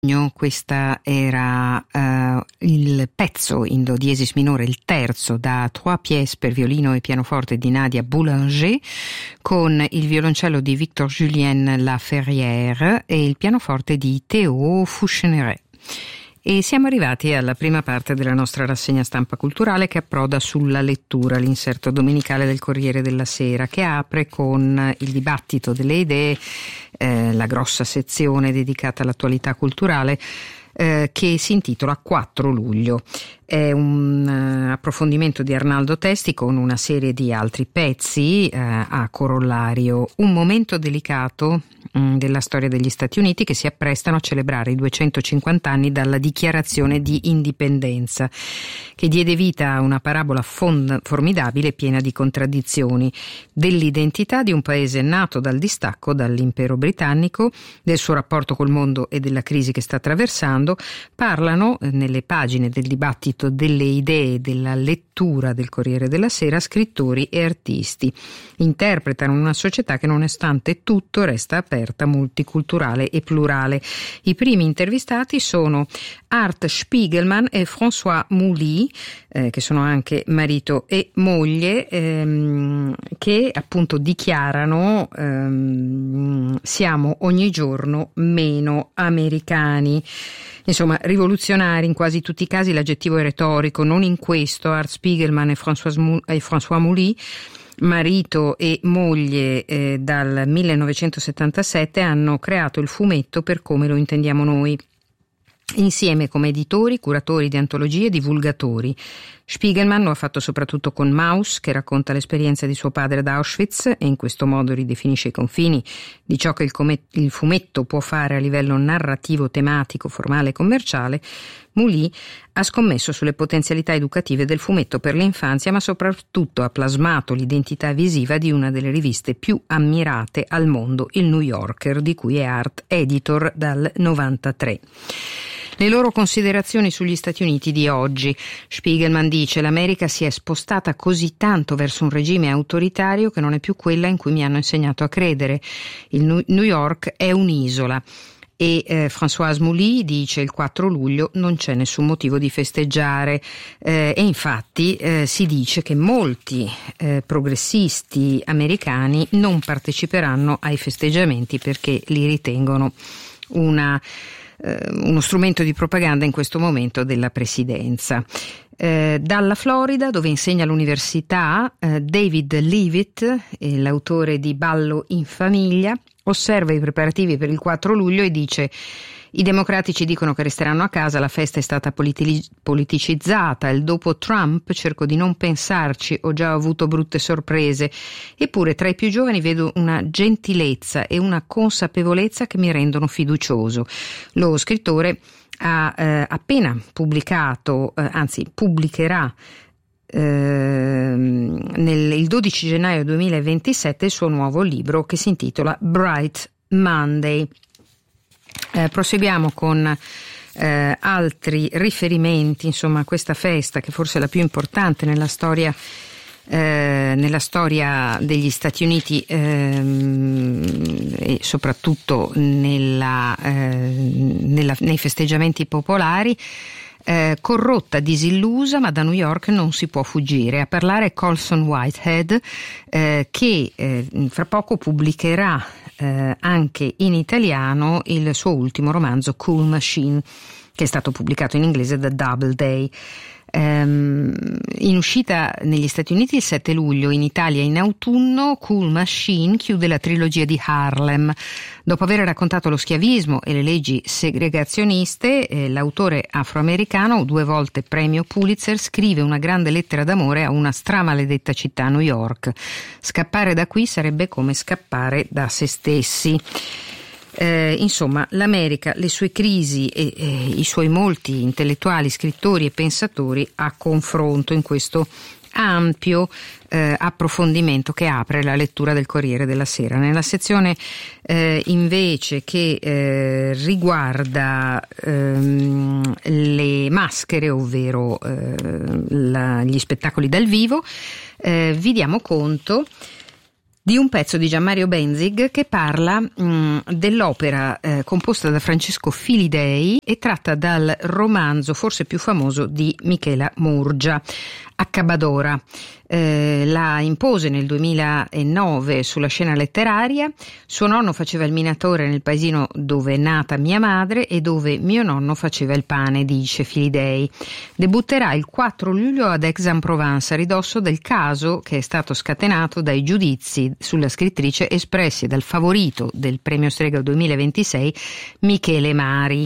Questa era il pezzo in do diesis minore, il terzo da Trois pièces per violino e pianoforte di Nadia Boulanger, con il violoncello di Victor-Julien Laferrière e il pianoforte di Théo Foucheneret. E siamo arrivati alla prima parte della nostra rassegna stampa culturale, che approda sulla lettura, l'inserto domenicale del Corriere della Sera, che apre con il dibattito delle idee, la grossa sezione dedicata all'attualità culturale, che si intitola 4 luglio. È un approfondimento di Arnaldo Testi con una serie di altri pezzi a corollario. Un momento delicato della storia degli Stati Uniti, che si apprestano a celebrare i 250 anni dalla dichiarazione di indipendenza, che diede vita a una parabola formidabile e piena di contraddizioni, dell'identità di un paese nato dal distacco dall'impero britannico, del suo rapporto col mondo e della crisi che sta attraversando. Parlano nelle pagine del dibattito delle idee, della lettura del Corriere della Sera, scrittori e artisti. Interpretano una società che, nonostante tutto, resta aperta, multiculturale e plurale. I primi intervistati sono Art Spiegelman e François Mouly, che sono anche marito e moglie, che appunto dichiarano siamo ogni giorno meno americani. Insomma, rivoluzionari in quasi tutti i casi. L'aggettivo è retorico, non in questo. Art Spiegelman e François Mouly, marito e moglie dal 1977, hanno creato il fumetto per come lo intendiamo noi, insieme come editori, curatori di antologie e divulgatori. Spiegelman lo ha fatto soprattutto con Maus, che racconta l'esperienza di suo padre ad Auschwitz e in questo modo ridefinisce i confini di ciò che il fumetto può fare a livello narrativo, tematico, formale e commerciale. Mouly ha scommesso sulle potenzialità educative del fumetto per l'infanzia, ma soprattutto ha plasmato l'identità visiva di una delle riviste più ammirate al mondo, il New Yorker, di cui è art editor dal 93. Le loro considerazioni sugli Stati Uniti di oggi. Spiegelman dice: l'America si è spostata così tanto verso un regime autoritario che non è più quella in cui mi hanno insegnato a credere. Il New York è un'isola. E François Mouly dice: il 4 luglio non c'è nessun motivo di festeggiare, e infatti si dice che molti progressisti americani non parteciperanno ai festeggiamenti perché li ritengono uno strumento di propaganda in questo momento della presidenza. Dalla Florida, dove insegna all'università, David Leavitt, l'autore di Ballo in famiglia, osserva i preparativi per il 4 luglio e dice: i democratici dicono che resteranno a casa, la festa è stata politicizzata, il dopo Trump cerco di non pensarci, ho già avuto brutte sorprese, eppure tra i più giovani vedo una gentilezza e una consapevolezza che mi rendono fiducioso. Lo scrittore ha appena pubblicato, anzi pubblicherà il 12 gennaio 2027 il suo nuovo libro, che si intitola Bright Monday. Proseguiamo con altri riferimenti, insomma, a questa festa, che forse è la più importante nella storia degli Stati Uniti, e soprattutto nei festeggiamenti popolari. Corrotta, disillusa, ma da New York non si può fuggire. A parlare Colson Whitehead, che fra poco pubblicherà anche in italiano il suo ultimo romanzo Cool Machine, che è stato pubblicato in inglese da Doubleday. In uscita negli Stati Uniti il 7 luglio, in Italia in autunno, Cool Machine chiude la trilogia di Harlem. Dopo aver raccontato lo schiavismo e le leggi segregazioniste, l'autore afroamericano, 2 volte premio Pulitzer, scrive una grande lettera d'amore a una stramaledetta città, New York. Scappare da qui sarebbe come scappare da se stessi. Insomma, l'America, le sue crisi e i suoi molti intellettuali, scrittori e pensatori a confronto in questo ampio approfondimento che apre la lettura del Corriere della Sera. Nella sezione invece che riguarda le maschere, ovvero gli spettacoli dal vivo, vi diamo conto di un pezzo di Gianmario Benzig che parla dell'opera composta da Francesco Filidei e tratta dal romanzo forse più famoso di Michela Murgia, Accabadora. La impose nel 2009 sulla scena letteraria. Suo nonno faceva il minatore nel paesino dove è nata mia madre e dove mio nonno faceva il pane, dice Filidei. Debutterà il 4 luglio ad Aix-en-Provence, a ridosso del caso che è stato scatenato dai giudizi sulla scrittrice espressi dal favorito del premio Strega 2026 Michele Mari.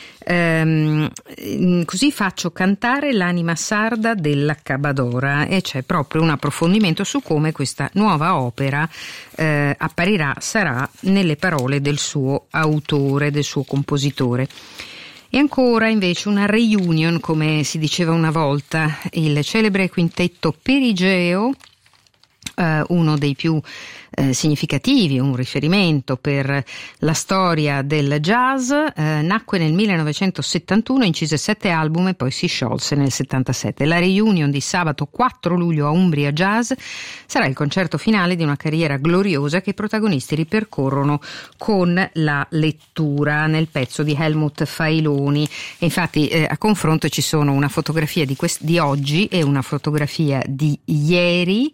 Così faccio cantare l'anima sarda dell'Accabadora, e c'è proprio un approfondimento su come questa nuova opera sarà nelle parole del suo autore, del suo compositore. E ancora invece una reunion, come si diceva una volta, il celebre quintetto Perigeo, uno dei più significativi, un riferimento per la storia del jazz, nacque nel 1971, incise 7 album e poi si sciolse nel 77. La reunion di sabato 4 luglio a Umbria Jazz sarà il concerto finale di una carriera gloriosa che i protagonisti ripercorrono con la lettura nel pezzo di Helmut Failoni. E infatti a confronto ci sono una fotografia di oggi e una fotografia di ieri,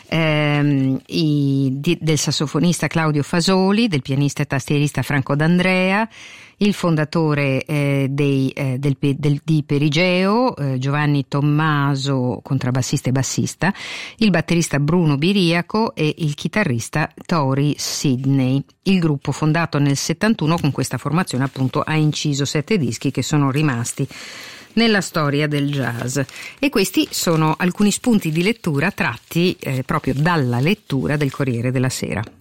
del sassofonista Claudio Fasoli, del pianista e tastierista Franco D'Andrea, il fondatore di Perigeo, Giovanni Tommaso, contrabbassista e bassista, il batterista Bruno Biriaco e il chitarrista Tori Sidney. Il gruppo, fondato nel 71, con questa formazione appunto ha inciso 7 dischi che sono rimasti nella storia del jazz. E questi sono alcuni spunti di lettura tratti proprio dalla lettura del Corriere della Sera.